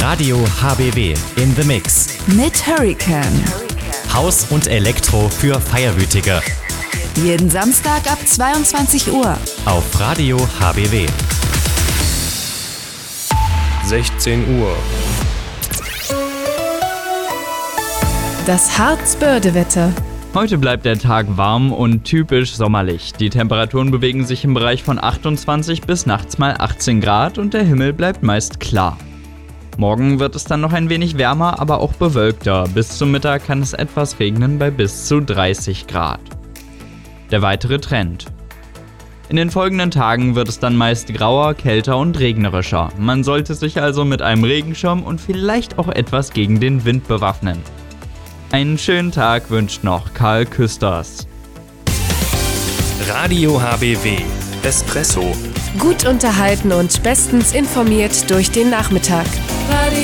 Radio HBW in the Mix. Mit Hurricane. Haus und Elektro für Feierwütige. Jeden Samstag ab 22 Uhr. Auf Radio HBW. 16 Uhr. Das Harz-Börde-Wetter. Heute bleibt der Tag warm und typisch sommerlich. Die Temperaturen bewegen sich im Bereich von 28 bis nachts mal 18 Grad und der Himmel bleibt meist klar. Morgen wird es dann noch ein wenig wärmer, aber auch bewölkter. Bis zum Mittag kann es etwas regnen bei bis zu 30 Grad. Der weitere Trend. In den folgenden Tagen wird es dann meist grauer, kälter und regnerischer. Man sollte sich also mit einem Regenschirm und vielleicht auch etwas gegen den Wind bewaffnen. Einen schönen Tag wünscht noch Karl Küsters. Radio HBW Espresso. Gut unterhalten und bestens informiert durch den Nachmittag. Radio